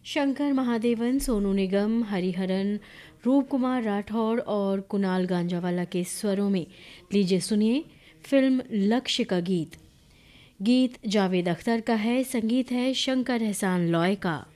शंकर महादेवन, सोनू निगम, हरिहरन, रूप कुमार राठौड़ और कुणाल गांजावाला के स्वरों में लीजिए सुनिए फिल्म लक्ष्य का गीत। गीत जावेद अख्तर का है, संगीत है शंकर एहसान लॉय का।